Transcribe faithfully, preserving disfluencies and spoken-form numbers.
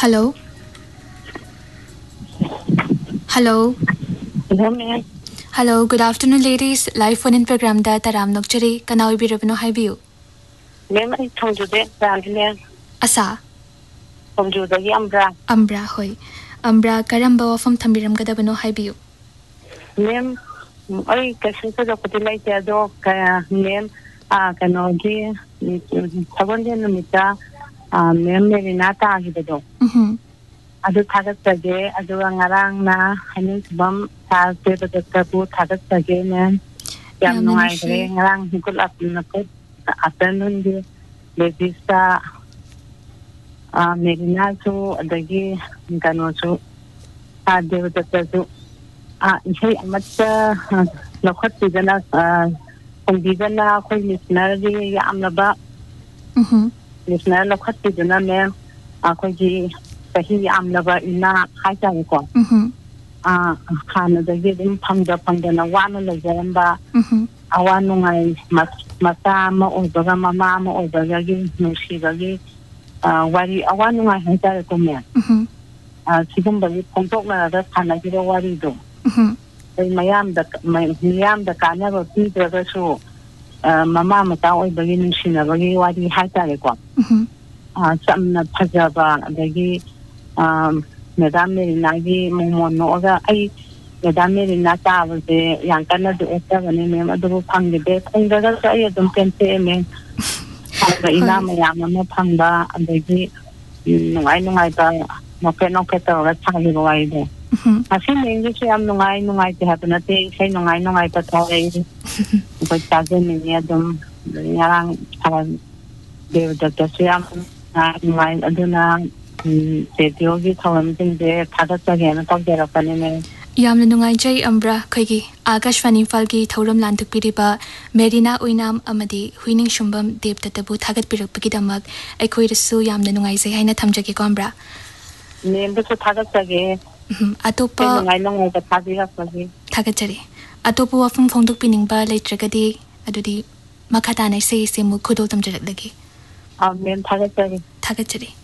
Hello. Hello. Hello, ma'am. Hello. Good afternoon, ladies. Live phone in program da taram nokchari kanawi birabno haibiu. Ma'am, I told you that ma'am. Asa. Told you the Ambra. Ambra hoy. Ambra karamba wafam thambiram kadabano haibiu. Ma'am, I kasi sa dapat ilay tiyado kaya ma'am ah kanogi sabon din numita ah ma'am Merinata agito. Mhm. Ado tagat sage ado ang ngarang na hanin subam sa tebo tabu tagat sage ma'am. Yam no ay dre ngarang hikul ap na ko afternoon di lebista ah Merinato adagi kano so sa tebo tabu ah isay amat lakot tidana kung di na ako listener di yam na ba Mhm. listener lakot tidana ma'am ako di kahi yam na ba ina kaya ko Mhm. ah kana da din pangda pangda na wana la jamba Mhm. awano ngai mas mata ma o daga mama ma o daga gi nusi gi ah wari awano ngai hita ko me Mhm. ah sigum ba pongtok na da kana gi wari do Mhm. ay mayam da mayam da kana ba pi da so mama mata o daga nusi na gi wari hita ko Mhm. ah samna phajaba dagi um Madam Merinagi Momono ga ai Madam Merina tawse yang kana do eta gane me adu phangde be khongda ga ai adum pense me ga ina ma yam ma phangba adagi nungai nungai ta noke noke ta ga chagi roi de asin ngi se am nungai nungai te hapna te sai nungai nungai ta ta ai ko ta ge ni adum yang ara de da ta se am nungai aduna Yogi Tom de Tagasagan, Togera Panime. Yam Nungai Jay Ambra, Kagi, Agashwani Falgi, Torum Lantuk Piriba, Medina Uinam Amadi, Huining Shumbam, Deep Tatabu, Tagat Pirapakidamag, Equator Su Yam Nungai Zaina Tamjaki Gombra. Name the Tagasage, Atopa, I know the Tagia Tagatari. Atopu of Fonduk Piningba, late Tragadi, Adudi, Makatana say Simu Kudotam Jaradagi. I'll name Tagasage. Tagatari.